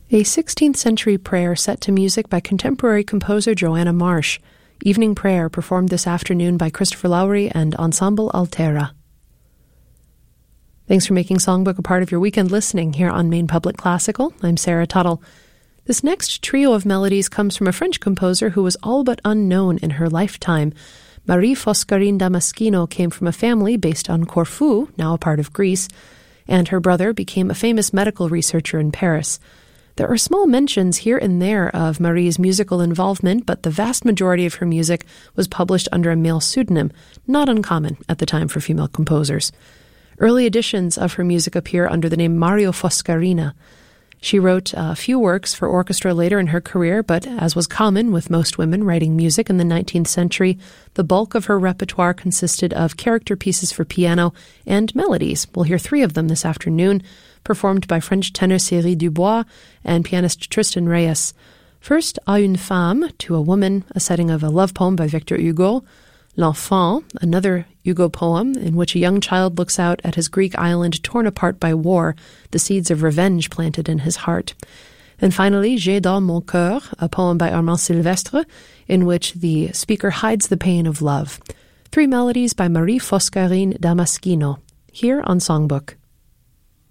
A 16th century prayer set to music by contemporary composer Joanna Marsh. Evening Prayer performed this afternoon by Christopher Lowry and Ensemble Altera. Thanks for making Songbook a part of your weekend listening here on Maine Public Classical. I'm Sarah Tuttle. This next trio of melodies comes from a French composer who was all but unknown in her lifetime. Marie Foscarine Damaschino came from a family based on Corfu, now a part of Greece, and her brother became a famous medical researcher in Paris. There are small mentions here and there of Marie's musical involvement, but the vast majority of her music was published under a male pseudonym, not uncommon at the time for female composers. Early editions of her music appear under the name Mario Foscarina. She wrote a few works for orchestra later in her career, but as was common with most women writing music in the 19th century, the bulk of her repertoire consisted of character pieces for piano and melodies. We'll hear three of them this afternoon, performed by French tenor Cyril Dubois and pianist Tristan Reyes. First, À une femme, to a woman, a setting of a love poem by Victor Hugo. L'Enfant, another Hugo poem in which a young child looks out at his Greek island torn apart by war, the seeds of revenge planted in his heart. And finally, J'ai dans mon cœur, a poem by Armand Silvestre, in which the speaker hides the pain of love. Three melodies by Marie Foscarine Damaschino, here on Songbook.